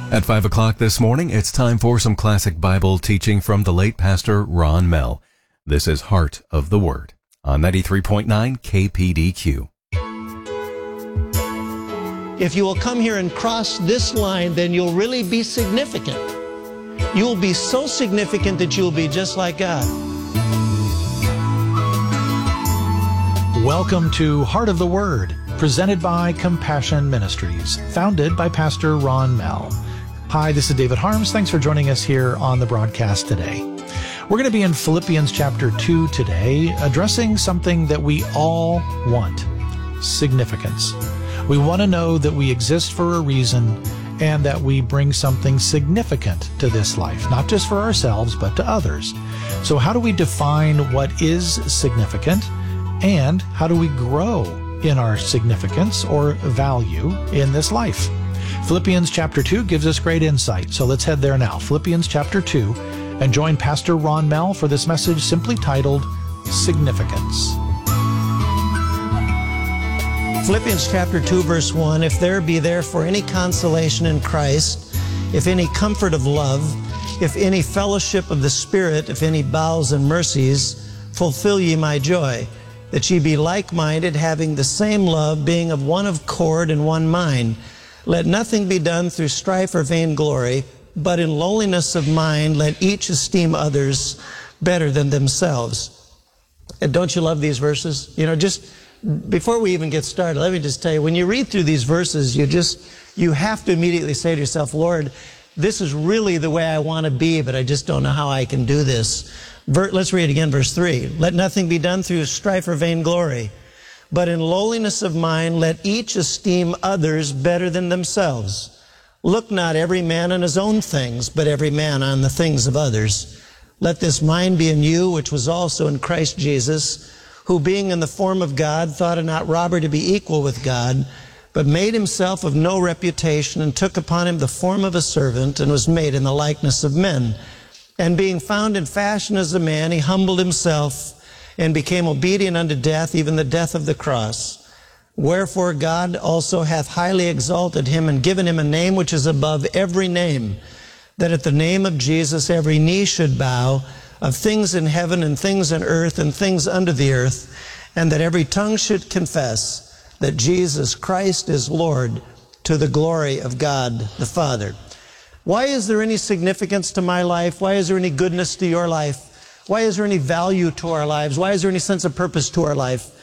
At 5 o'clock this morning, it's time for some classic Bible teaching from the late Pastor Ron Mell. This is Heart of the Word on 93.9 KPDQ. If you will come here and cross this line, then you'll really be significant. You'll be so significant that you'll be just like God. Welcome to Heart of the Word, presented by Compassion Ministries, founded by Pastor Ron Mell. Hi, this is David Harms. Thanks for joining us here on the broadcast today. We're going to be in Philippians chapter 2 today, addressing something that we all want: significance. We want to know that we exist for a reason and that we bring something significant to this life, not just for ourselves, but to others. So how do we define what is significant, and how do we grow in our significance or value in this life? Philippians chapter 2 gives us great insight, so let's head there now. Philippians chapter 2, and join Pastor Ron Mell for this message simply titled, Significance. Philippians chapter 2, verse 1, if there be therefore any consolation in Christ, if any comfort of love, if any fellowship of the Spirit, if any bowels and mercies, fulfill ye my joy, that ye be like-minded, having the same love, being of one accord and one mind. Let nothing be done through strife or vainglory, but in lowliness of mind let each esteem others better than themselves. And don't you love these verses? You know, just before we even get started, let me just tell you, when you read through these verses, you have to immediately say to yourself, Lord, this is really the way I want to be, but I just don't know how I can do this. Let's read again, verse 3. Let nothing be done through strife or vainglory, but in lowliness of mind let each esteem others better than themselves. Look not every man on his own things, but every man on the things of others. Let this mind be in you, which was also in Christ Jesus, who being in the form of God, thought it not robbery to be equal with God, but made himself of no reputation, and took upon him the form of a servant, and was made in the likeness of men. And being found in fashion as a man, he humbled himself, and became obedient unto death, even the death of the cross. Wherefore God also hath highly exalted him, and given him a name which is above every name, that at the name of Jesus every knee should bow, of things in heaven and things in earth and things under the earth, and that every tongue should confess that Jesus Christ is Lord, to the glory of God the Father. Why is there any significance to my life? Why is there any goodness to your life? Why is there any value to our lives? Why is there any sense of purpose to our life?